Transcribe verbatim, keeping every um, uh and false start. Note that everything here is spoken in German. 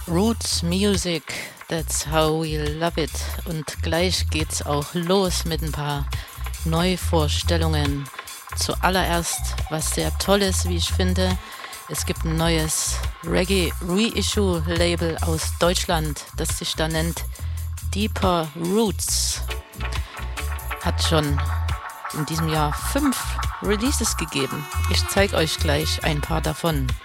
Roots Music, that's how we love it. Und gleich geht's auch los mit ein paar Neuvorstellungen. Zuallererst, was sehr toll ist, wie ich finde, es gibt ein neues Reggae-Reissue-Label aus Deutschland, das sich da nennt Deeper Roots. Hat schon in diesem Jahr fünf Releases gegeben. Ich zeige euch gleich ein paar davon.